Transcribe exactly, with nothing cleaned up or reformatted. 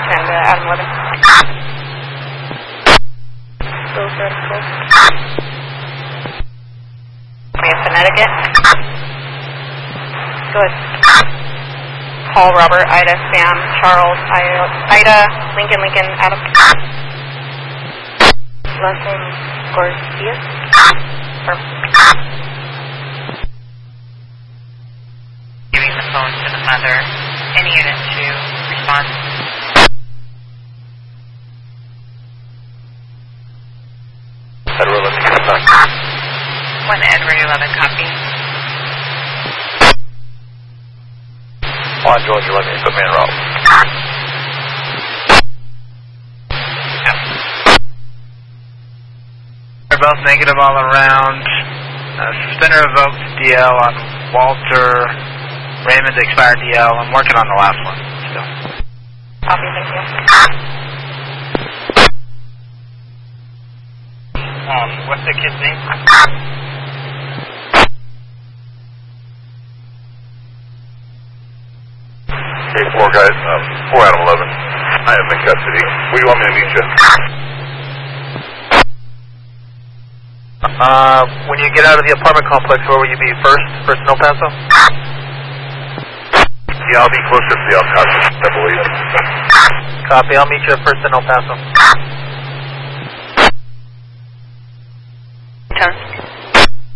ten to Adam eleven. Go for it, go. We have Connecticut. Go ahead. Paul, Robert, Ida, Sam, Charles, Ida, Lincoln, Lincoln, Adam. Last name, Garcia. Giving the phone to the mother. Any unit to respond. Edward eleven, get back. One Edward eleven, copy. One George eleven, it's the main route. They're both negative all around. Uh, suspender revoked D L on Walter. Raymond expired D L. I'm working on the last one still. Copy, thank you. Um, what's the kid's name? Okay, four guys, um, four Adam eleven. I am in custody. Where do you want me to meet you? Uh, when you get out of the apartment complex, where will you be first? First in El Paso? Yeah, I'll be closer to the El Paso, I believe. Copy, I'll meet you first in El Paso.